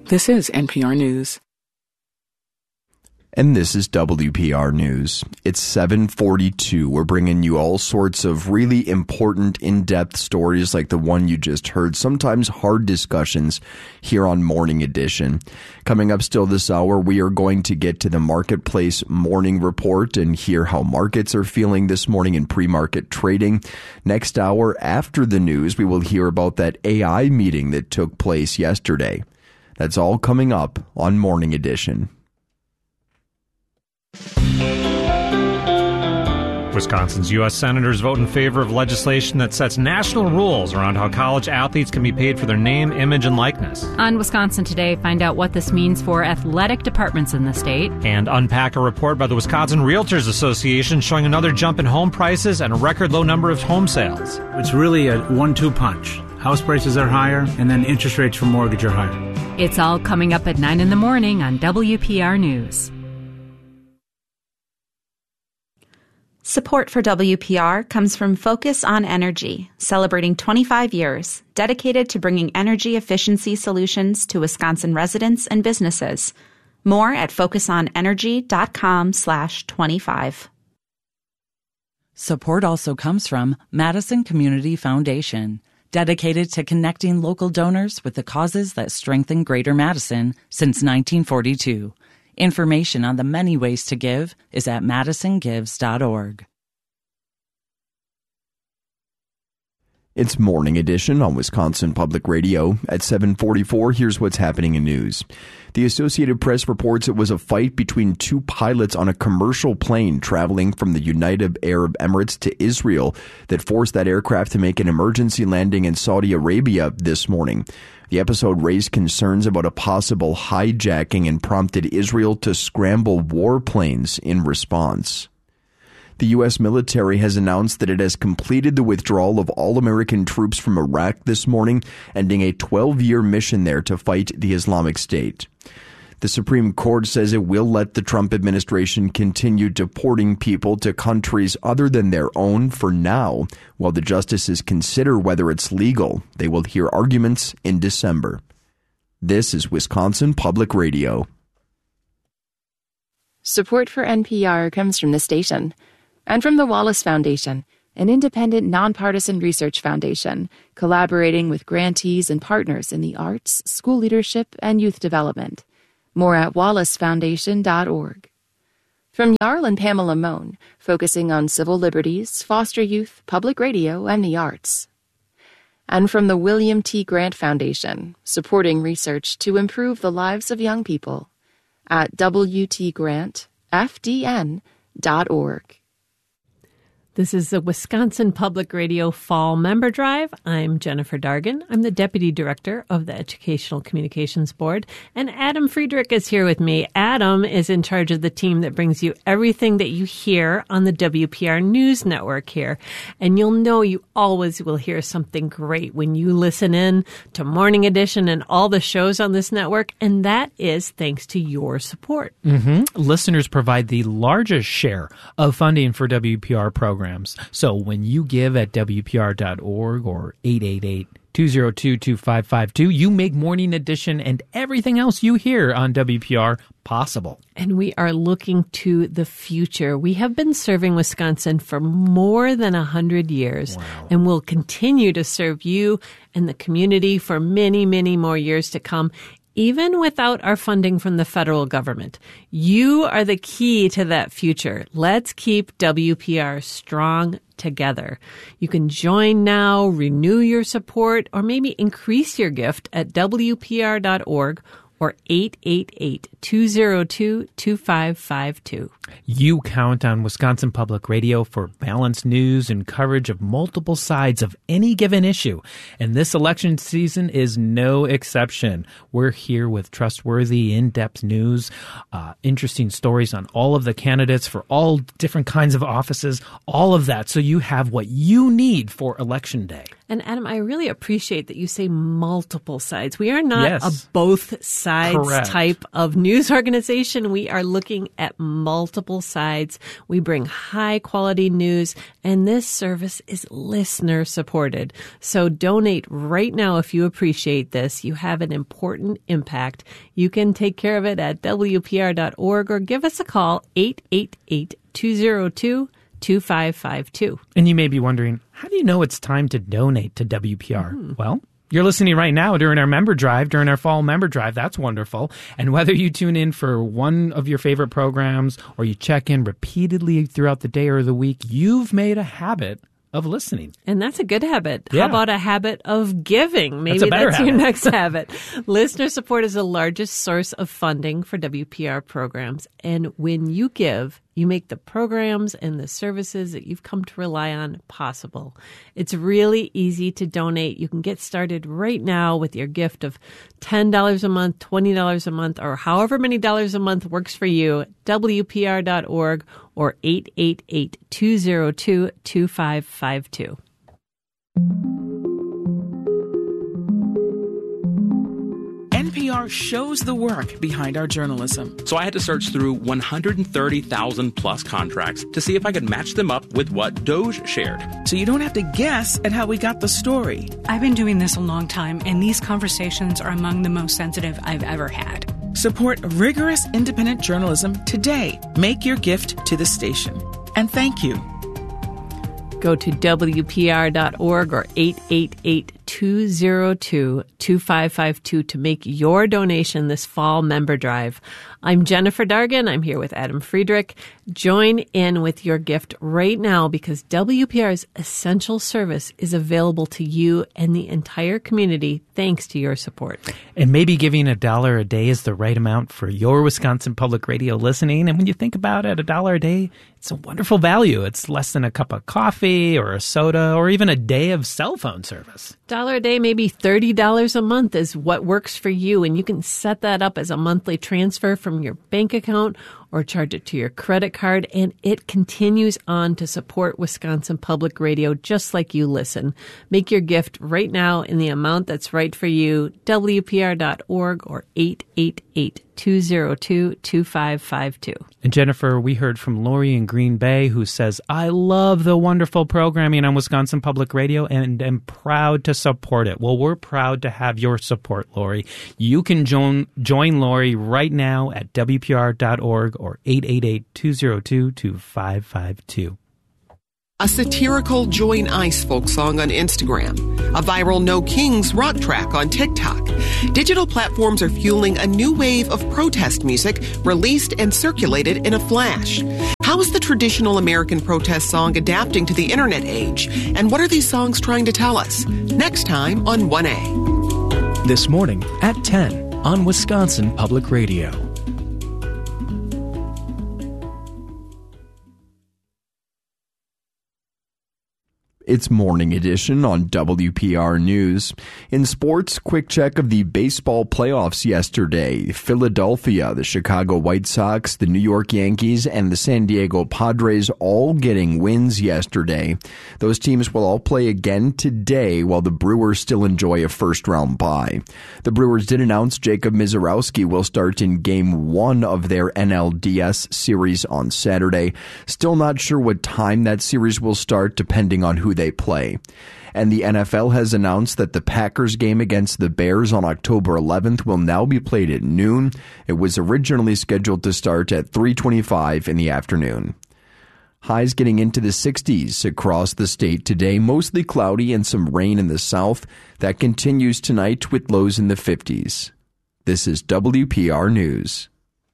This is NPR News. And this is WPR News. It's 7:42. We're bringing you all sorts of really important, in-depth stories like the one you just heard, sometimes hard discussions here on Morning Edition. Coming up still this hour, we are going to get to the Marketplace Morning Report and hear how markets are feeling this morning in pre-market trading. Next hour, after the news, we will hear about that AI meeting that took place yesterday. That's all coming up on Morning Edition. Wisconsin's U.S. senators vote in favor of legislation that sets national rules around how college athletes can be paid for their name, image, and likeness. On Wisconsin Today, find out what this means for athletic departments in the state. And unpack a report by the Wisconsin Realtors Association showing another jump in home prices and a record low number of home sales. It's really a 1-2 punch. House prices are higher, and then interest rates for mortgage are higher. It's all coming up at 9 in the morning on WPR News. Support for WPR comes from Focus on Energy, celebrating 25 years, dedicated to bringing energy efficiency solutions to Wisconsin residents and businesses. More at focusonenergy.com/25. Support also comes from Madison Community Foundation, dedicated to connecting local donors with the causes that strengthen Greater Madison since 1942. Information on the many ways to give is at madisongives.org. It's Morning Edition on Wisconsin Public Radio. At 7:44, here's what's happening in news. The Associated Press reports it was a fight between two pilots on a commercial plane traveling from the United Arab Emirates to Israel that forced that aircraft to make an emergency landing in Saudi Arabia this morning. The episode raised concerns about a possible hijacking and prompted Israel to scramble warplanes in response. The U.S. military has announced that it has completed the withdrawal of all American troops from Iraq this morning, ending a 12-year mission there to fight the Islamic State. The Supreme Court says it will let the Trump administration continue deporting people to countries other than their own for now, while the justices consider whether it's legal. They will hear arguments in December. This is Wisconsin Public Radio. Support for NPR comes from the station and from the Wallace Foundation, an independent, nonpartisan research foundation collaborating with grantees and partners in the arts, school leadership, and youth development. More at wallacefoundation.org. From Jarl and Pamela Mohn, focusing on civil liberties, foster youth, public radio, and the arts. And from the William T. Grant Foundation, supporting research to improve the lives of young people at wtgrantfdn.org. This is the Wisconsin Public Radio Fall Member Drive. I'm Jennifer Dargan. I'm the Deputy Director of the Educational Communications Board. And Adam Friedrich is here with me. Adam is in charge of the team that brings you everything that you hear on the WPR News Network here. And you'll know you always will hear something great when you listen in to Morning Edition and all the shows on this network. And that is thanks to your support. Listeners provide the largest share of funding for WPR programs. So when you give at WPR.org or 888-202-2552, you make Morning Edition and everything else you hear on WPR possible. And we are looking to the future. We have been serving Wisconsin for more than 100 years, and will continue to serve you and the community for many, many more years to come, even without our funding from the federal government. You are the key to that future. Let's keep WPR strong together. You can join now, renew your support, or maybe increase your gift at WPR.org or 888-202-2552. You count on Wisconsin Public Radio for balanced news and coverage of multiple sides of any given issue. And this election season is no exception. We're here with trustworthy, in-depth news, interesting stories on all of the candidates for all different kinds of offices, all of that. So you have what you need for Election Day. And Adam, I really appreciate that you say multiple sides. We are not a both sides type of news organization. We are looking at multiple multiple sides. We bring high quality news, and this service is listener supported. So donate right now if you appreciate this. You have an important impact. You can take care of it at WPR.org or give us a call, 888-202-2552. And you may be wondering, how do you know it's time to donate to WPR? Well, you're listening right now during our member drive, during our fall member drive. That's wonderful. And whether you tune in for one of your favorite programs or you check in repeatedly throughout the day or the week, you've made a habit of listening. And that's a good habit. Yeah. How about a habit of giving? Maybe that's your next habit. Listener support is the largest source of funding for WPR programs. And when you give, you make the programs and the services that you've come to rely on possible. It's really easy to donate. You can get started right now with your gift of $10 a month, $20 a month, or however many dollars a month works for you. WPR.org or 888-202-2552. NPR shows the work behind our journalism. So I had to search through 130,000 plus contracts to see if I could match them up with what Doge shared. So you don't have to guess at how we got the story. I've been doing this a long time, and these conversations are among the most sensitive I've ever had. Support rigorous independent journalism today. Make your gift to the station. And thank you. Go to WPR.org or 888-202-2552 to make your donation this fall member drive. I'm Jennifer Dargan. I'm here with Adam Friedrich. Join in with your gift right now because WPR's essential service is available to you and the entire community thanks to your support. And maybe giving $1 a day is the right amount for your Wisconsin Public Radio listening. And when you think about it, $1 a day, it's a wonderful value. It's less than a cup of coffee or a soda or even a day of cell phone service. $1 a day, maybe $30 a month is what works for you. And you can set that up as a monthly transfer from your bank account or charge it to your credit card. And it continues on to support Wisconsin Public Radio just like you listen. Make your gift right now in the amount that's right for you. WPR.org or 888-202-2552. And Jennifer, we heard from Lori in Green Bay who says, I love the wonderful programming on Wisconsin Public Radio and am proud to support it. Well, we're proud to have your support, Lori. You can join Lori right now at WPR.org or 888-202-2552. A satirical Join Ice folk song on Instagram. A viral No Kings rock track on TikTok. Digital platforms are fueling a new wave of protest music released and circulated in a flash. How is the traditional American protest song adapting to the internet age? And what are these songs trying to tell us? Next time on 1A. This morning at 10 on Wisconsin Public Radio. It's Morning Edition on WPR News. In sports, quick check of the baseball playoffs yesterday. Philadelphia, the Chicago White Sox, the New York Yankees, and the San Diego Padres all getting wins yesterday. Those teams will all play again today while the Brewers still enjoy a first-round bye. The Brewers did announce Jacob Misiorowski will start in Game 1 of their NLDS series on Saturday. Still not sure what time that series will start, depending on who they play. And the NFL has announced that the Packers game against the Bears on October 11th will now be played at noon. It was originally scheduled to start at 3:25 in the afternoon. Highs getting into the 60s across the state today, mostly cloudy and some rain in the south. That continues tonight with lows in the 50s. This is WPR News.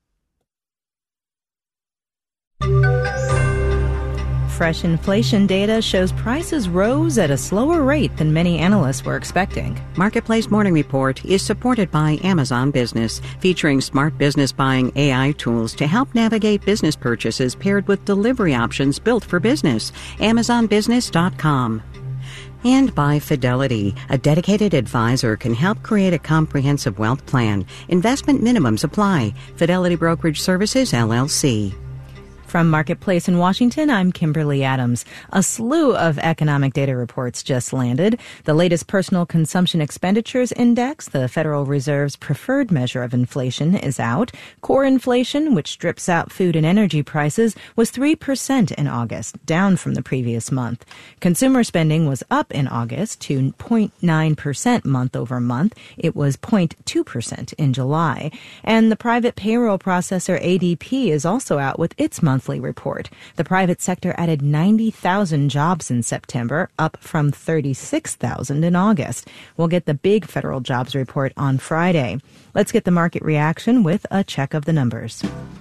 Fresh inflation data shows prices rose at a slower rate than many analysts were expecting. Marketplace Morning Report is supported by Amazon Business, featuring smart business buying AI tools to help navigate business purchases paired with delivery options built for business. AmazonBusiness.com. And by Fidelity, a dedicated advisor can help create a comprehensive wealth plan. Investment minimums apply. Fidelity Brokerage Services, LLC. From Marketplace in Washington, I'm Kimberly Adams. A slew of economic data reports just landed. The latest Personal Consumption Expenditures Index, the Federal Reserve's preferred measure of inflation, is out. Core inflation, which strips out food and energy prices, was 3% in August, down from the previous month. Consumer spending was up in August to 0.9% month over month. It was 0.2% in July. And the private payroll processor ADP is also out with its monthly report. The private sector added 90,000 jobs in September, up from 36,000 in August. We'll get the big federal jobs report on Friday. Let's get the market reaction with a check of the numbers.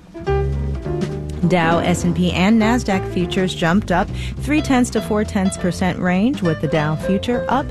Dow, S&P, and NASDAQ futures jumped up 0.3 to 0.4% range, with the Dow future up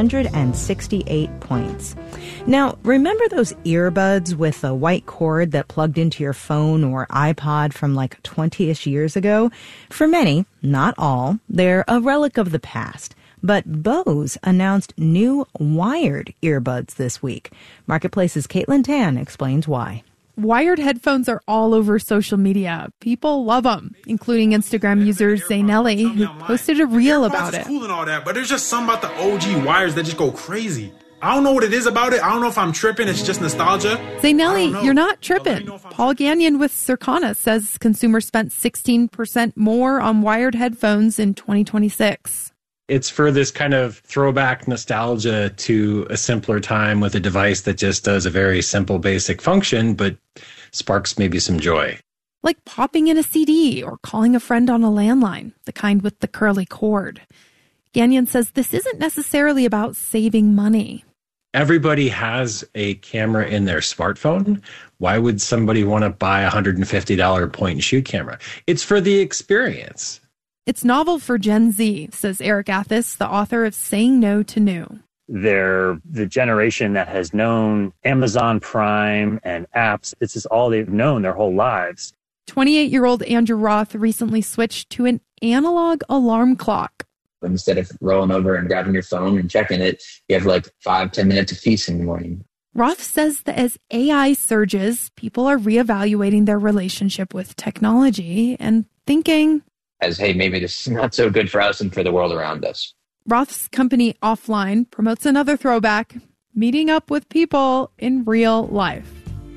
168 points. Now, remember those earbuds with a white cord that plugged into your phone or iPod from like 20-ish years ago? For many, not all, they're a relic of the past. But Bose announced new wired earbuds this week. Marketplace's Caitlin Tan explains why. Wired headphones are all over social media. People love them, including Instagram user Zaynelli, who posted a reel about it. Cool and all that, but there's just something about the OG wires that just go crazy. I don't know what it is about it. I don't know if I'm tripping. It's just nostalgia. Zaynelli, you're not tripping. Paul Gagnon with Circana says consumers spent 16% more on wired headphones in 2026. It's for this kind of throwback nostalgia to a simpler time with a device that just does a very simple, basic function, but sparks maybe some joy. Like popping in a CD or calling a friend on a landline, the kind with the curly cord. Gagnon says this isn't necessarily about saving money. Everybody has a camera in their smartphone. Why would somebody want to buy a $150 point-and-shoot camera? It's for the experience. It's novel for Gen Z, says Eric Athis, the author of Saying No to New. They're the generation that has known Amazon Prime and apps. This is all they've known their whole lives. 28-year-old Andrew Roth recently switched to an analog alarm clock. Instead of rolling over and grabbing your phone and checking it, you have like 5-10 minutes of peace in the morning. Roth says that as AI surges, people are reevaluating their relationship with technology and thinking, as, hey, maybe this is not so good for us and for the world around us. Roth's company Offline promotes another throwback, meeting up with people in real life.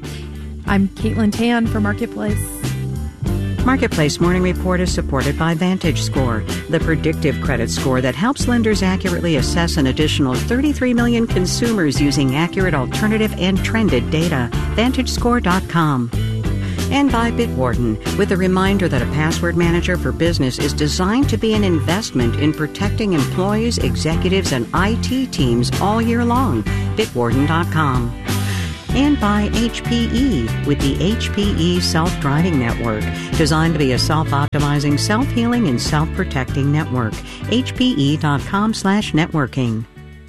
I'm Caitlin Tan for Marketplace. Marketplace Morning Report is supported by VantageScore, the predictive credit score that helps lenders accurately assess an additional 33 million consumers using accurate alternative and trended data. VantageScore.com. And by Bitwarden, with a reminder that a password manager for business is designed to be an investment in protecting employees, executives, and IT teams all year long. Bitwarden.com. And by HPE, with the HPE Self-Driving Network, designed to be a self-optimizing, self-healing, and self-protecting network. HPE.com/networking.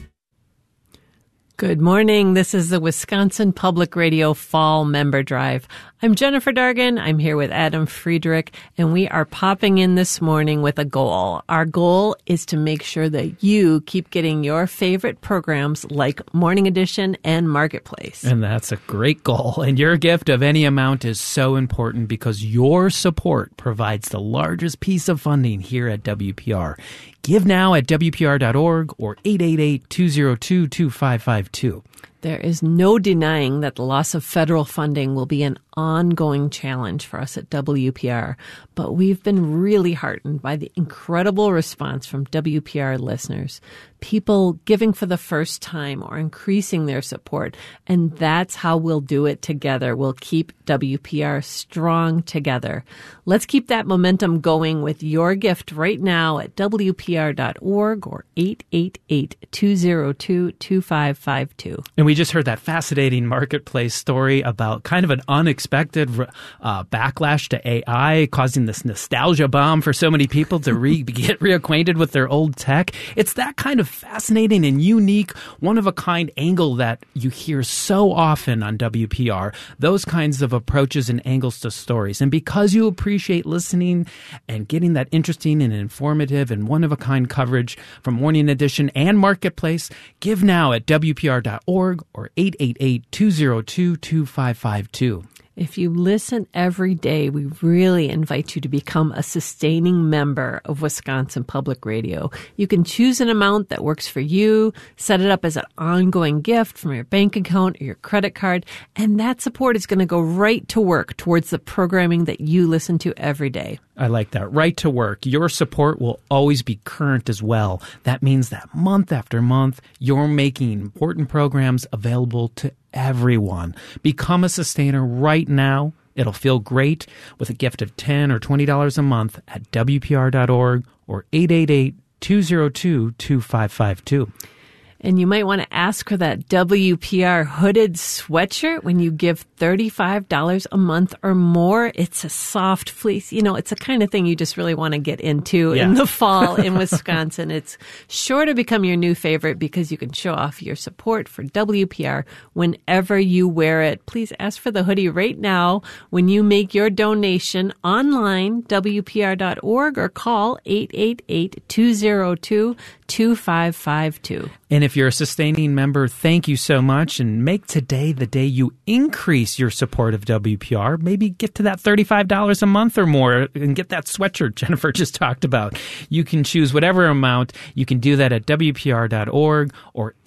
Good morning. This is the Wisconsin Public Radio Fall Member Drive. I'm Jennifer Dargan. I'm here with Adam Friedrich, and we are popping in this morning with a goal. Our goal is to make sure that you keep getting your favorite programs like Morning Edition and Marketplace. And that's a great goal. And your gift of any amount is so important because your support provides the largest piece of funding here at WPR. Give now at WPR.org or 888-202-2552. There is no denying that the loss of federal funding will be an ongoing challenge for us at WPR, but we've been really heartened by the incredible response from WPR listeners, people giving for the first time or increasing their support, and that's how we'll do it together. We'll keep WPR strong together. Let's keep that momentum going with your gift right now at WPR.org or 888-202-2552. And we just heard that fascinating Marketplace story about kind of an unexpected backlash to AI, causing this nostalgia bomb for so many people to get reacquainted with their old tech. It's that kind of fascinating and unique, one-of-a-kind angle that you hear so often on WPR, those kinds of approaches and angles to stories. And because you appreciate listening and getting that interesting and informative and one-of-a-kind coverage from Morning Edition and Marketplace, give now at WPR.org or 888-202-2552. If you listen every day, we really invite you to become a sustaining member of Wisconsin Public Radio. You can choose an amount that works for you, set it up as an ongoing gift from your bank account or your credit card, and that support is going to go right to work towards the programming that you listen to every day. I like that. Right to work. Your support will always be current as well. That means that month after month, you're making important programs available to everyone. Become a sustainer right now. It'll feel great with a gift of $10 or $20 a month at WPR.org or 888-202-2552. And you might want to ask for that WPR hooded sweatshirt when you give $35 a month or more. It's a soft fleece. You know, it's the kind of thing you just really want to get into in the fall in Wisconsin. It's sure to become your new favorite because you can show off your support for WPR whenever you wear it. Please ask for the hoodie right now when you make your donation online, WPR.org, or call 888-202-2552. And if you're a sustaining member, thank you so much, and make today the day you increase your support of WPR. Maybe get to that $35 a month or more and get that sweatshirt Jennifer just talked about. You can choose whatever amount. You can do that at WPR.org or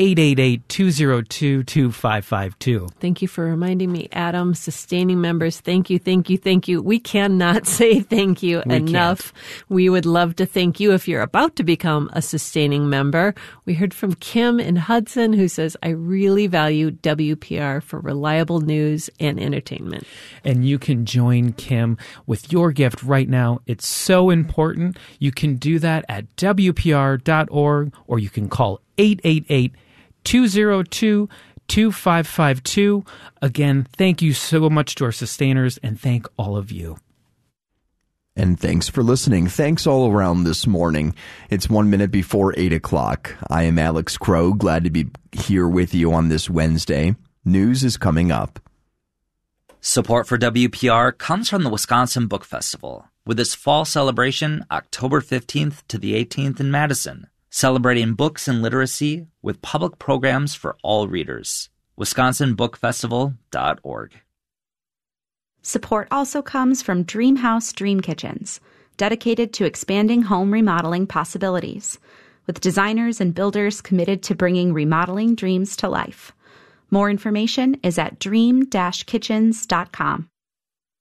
888-202-2552. Thank you for reminding me, Adam. Sustaining members, thank you, thank you, thank you. We cannot say thank you enough. We would love to thank you if you're about to become a sustaining member. We heard from Kim in Hudson, who says, I really value WPR for reliable news and entertainment. And you can join Kim with your gift right now. It's so important. You can do that at WPR.org, or you can call 888-202-2552. Again, thank you so much to our sustainers, and thank all of you. And thanks for listening. Thanks all around this morning. It's 1 minute before 8 o'clock. I am Alex Crow, glad to be here with you on this Wednesday. News is coming up. Support for WPR comes from the Wisconsin Book Festival, with its fall celebration October 15th to the 18th in Madison, celebrating books and literacy with public programs for all readers. WisconsinBookFestival.org. Support also comes from Dreamhouse Dream Kitchens, dedicated to expanding home remodeling possibilities, with designers and builders committed to bringing remodeling dreams to life. More information is at dream-kitchens.com.